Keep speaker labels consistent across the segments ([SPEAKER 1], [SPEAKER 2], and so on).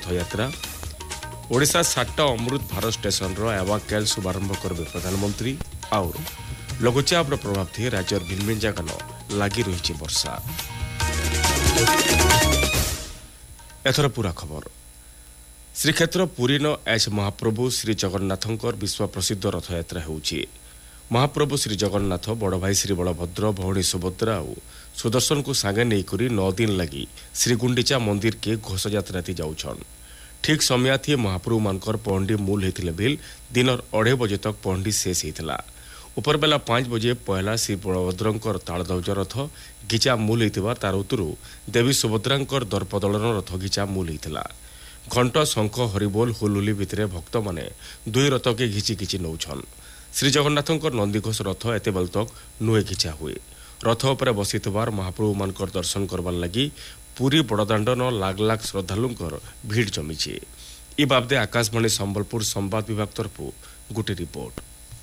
[SPEAKER 1] Rathyatra Odisha 7टा Amrit Bharat station एवाकेल शुभारंभ करेंगे प्रधानमंत्री आउ लघुचाप प्रभाव थी राज्यर भिन्न जगह लगी रही वर्षा। एथर पूरा खबर श्रीक्षेत्र पुरी न एच महाप्रभु श्री जगन्नाथंकर विश्व प्रसिद्ध रथयात्रा होउछि। महाप्रभु श्री जगन्नाथ बड़ भाई श्री बलभद्र भौणी सुभद्रा और सुदर्शन को सांगे नहींकरी 9 दिन लगी श्रीगुंडीचा मंदिर के घोषयात्रा जाऊछन। ठीक समय थी महाप्रभु मानकर पहंडी मूल होते बिल दिन 2:30 बजे तक पहंडी शेष होता। उपर बेला 5 बजे पहला श्री बलभद्रंकर तालध्वज रथ घिचा मूल होता तार उतरू देवी सुभद्रांकर दर्पदलन रथ घिचा मूल होता। घंट शंख हरिबोल हुलुली भितर भक्त माने दुई रथ के घिची घिची नौछन। श्री जगन्नाथंकर नंदीघोष रथ एते बेल तक नुए घिचा हुए। रथ उपरे बसितबार महाप्रभु मानकर दर्शन करबार लगी पूरी बड़दाण्ड न लाख लाख श्रद्धालुंकर भीड़ जमीचे। इ बाबदे आकाशवाणी संबलपुर संवाद विभाग तरफ गोटे रिपोर्ट।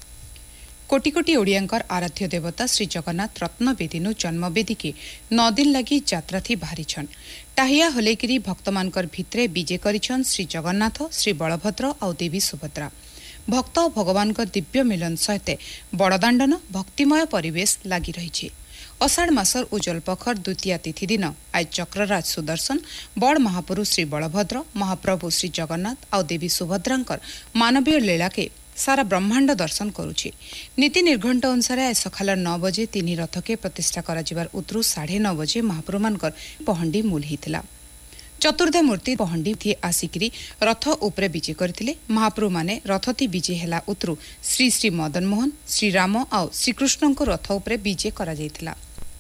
[SPEAKER 2] कोटि कोटि ओडियांकर आराध्य देवता श्री जगन्नाथ रत्नवेदीनु जन्मवेदी के 9 दिन लगी यात्रा थी बाहरी छन। टाहिया हलेकिरी भक्तमानकर भितरे विजे करिछन श्री जगन्नाथ श्री बलभद्र और देवी सुभद्रा। भक्त और भगवान का दिव्य मिलन सहित बड़दाण्डन भक्तिमय परिवेश लगी रही। अषाढ़ मासर उज्जवल पखर द्वितीय तिथि दिन आज चक्रराज सुदर्शन बड़ महापुरुष श्री बलभद्र महाप्रभु श्री जगन्नाथ और देवी सुभद्रांकर मानवीय लीला के सारा ब्रह्मांड दर्शन करुछि। नीति निर्घंट अनुसार आज सकाल 9 बजे 3 रथ के प्रतिष्ठा कराजिबार उतरू 9:30 बजे महाप्रभु मानकर पहंडी मूल हितला। चतुर्धा मूर्ति पहंडी थी आसिकरी रथ उपरे विजे करथिले। महाप्रभु माने रथती विजे हेला उतरू श्री श्री मदन मोहन श्री राम और श्रीकृष्ण को रथ उपरे विजे करा जायथिला।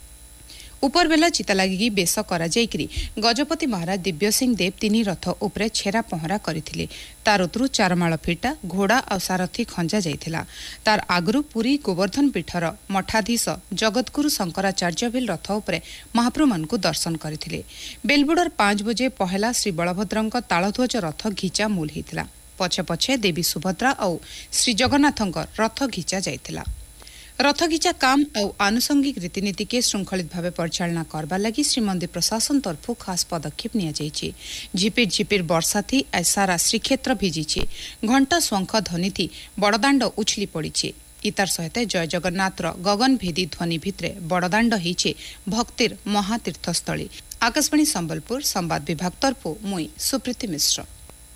[SPEAKER 2] उपर बेला चिता लगी बेस करा जायकरी गजपति महाराज दिव्य सिंह देव 3 रथ उपरे छेरा पहरा करथिले। तार उतरू चारमाळ फिटा घोड़ा और सारथी खंजा जायथिला। तार आगरू पुरी गोवर्धन पीठर मठाधीश जगतगुरु शंकराचार्य भी रथ उपरे महाप्रभु मान को दर्शन करथिले। बेलबुडर 5 बजे पहला श्री बलभद्रंक तालध्वज रथ घिचा मूल हितला। पछे पछे देवी सुभद्रा और श्री जगन्नाथंक रथ घिचा जायथिला। रथ घिचा काम और आनुषंगिक रीतिनीति के श्रृंखलित भाव परिचालना करबा लगी श्रीमंदिर प्रशासन तरफ खास पदक्षेप निया जायछि। झिपिर झिपिर वर्षा थी आज सारा श्रीक्षेत्र भिजिछि। घंटा शंख ध्वनि थी बड़दाण्ड उछली पड़िछि। इतार सहित जय जगन्नाथर गगन भेदी ध्वनि भितरे बड़दाण्ड होइछि भक्तिर महातीर्थस्थली। आकाशवाणी संबलपुर संवाद विभाग तरफ मुई सुप्रीति मिश्र।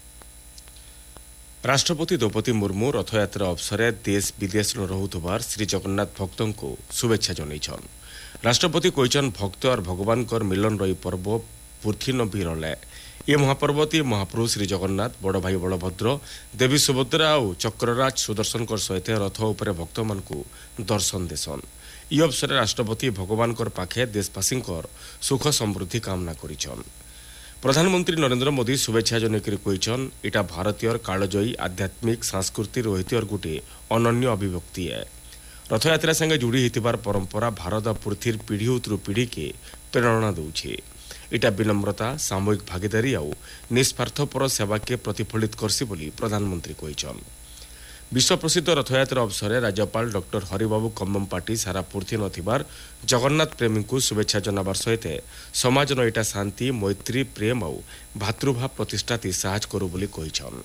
[SPEAKER 1] राष्ट्रपति द्रौपदी मुर्मू रथयात्रा अवसर देश विदेश रहुतबार श्री जगन्नाथ भक्तों को शुभेच्छा जनईछन। राष्ट्रपति कहछन भक्त और भगवान कर मिलन रही पर्व पूर्थी न बिरले। ये महापर्वती महाप्रभु श्री जगन्नाथ बड़ भाई बलभद्र देवी सुभद्रा और चक्रराज सुदर्शन सहित रथ उपरे भक्त मान को दर्शन देसन। इ अवसर राष्ट्रपति भगवान कर पाखे देशवासी सुख समृद्धि कामना करिछन। प्रधानमंत्री नरेंद्र मोदी शुभेच्छा जनकरी कहछन इटा भारतीय कालजयी आध्यात्मिक सांस्कृतिक रोहितर गोटे अनन्य अभिव्यक्ति है। रथयात्रा संगे जोड़ी होतिबार परंपरा भारत पृथ्वीर पीढ़ी उतरू पीढ़ी के प्रेरणा दौछे। इटा विनम्रता सामूहिक भागीदारी और निस्वार्थपर सेवा के प्रतिफलित करसी बोली प्रधानमंत्री कहछन। विश्व प्रसिद्ध रथयात्रा अवसर राज्यपाल डॉक्टर हरिबाबू कम्मपाटी सारा पूर्थी नथिबार जगन्नाथ प्रेमी को शुभेच्छा जनाबार सहित समाज न इटा शांति मैत्री प्रेम और भातृभाव प्रतिष्ठाती साहस करू बोली कहिछन।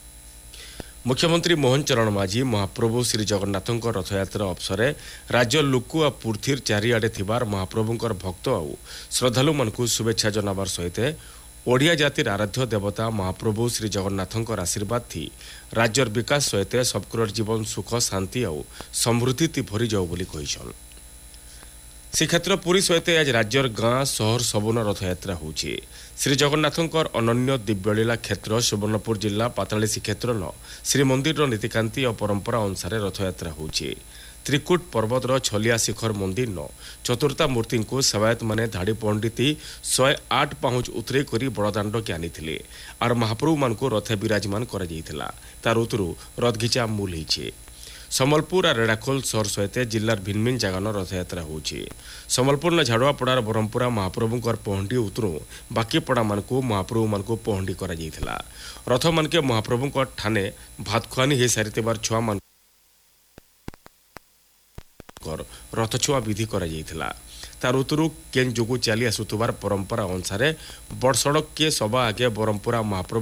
[SPEAKER 1] मुख्यमंत्री मोहन चरण माझी महाप्रभु श्री जगन्नाथंक रथयात्रा अवसर राज्य लोक आ पूर्थीर चारिआडे थिबार महाप्रभुंकर भक्त और श्रद्धालु मानकु शुभेच्छा जनाबार सहित ओडिया जातिर आराध्य देवता महाप्रभु श्री जगन्नाथंकर आशीर्वाद थी राज्यर विकास सहित सबकर जीवन सुख शांति और समृद्धि थी भरी जाऊ बोली कहिछन। श्रीक्षेत्र पुरी सहित आज राज्यर गाँ सहर सबुन रथयात्रा होछि। श्री जगन्नाथंकर अनन्य दिव्यलीला क्षेत्र सुवर्णपुर जिला पाताली श्रीक्षेत्र न श्रीमंदिर नीतिकांति और परंपरा अनुसार रथयात्रा होछि। त्रिकुट पर्वतर छलिया शिखर मंदिर न चतुर्था मूर्ति को सेवायत माने धाड़ी पंडिती 108 पाहुच उतरे करी बड़दाण्ड के आनी और महाप्रभु मान को रथे विराजमान कर तार उतरू रथ घिचा मूल होइछे। सम्बलपुर और रेड़ाखोल सहर सहित जिलार भिन्न भिन्न जगह रथयात्रा होछि। सम्बलपुर न झाड़ुआपड़ार बरमपुरा महाप्रभुंकर पहंडी उतरू बाकी पड़ा मान को महाप्रभु मान को पहंडी कर रथ मान के महाप्रभुंकर ठाने भात खुआनी हो सारिथिबार छुआ मान रथ छुआ विधि करा जायथिला। तार उतरू केन जोगु चली आसुतबार परंपरा अनुसार बड़ सड़क के सभा आगे बरमपुरा महाप्रभु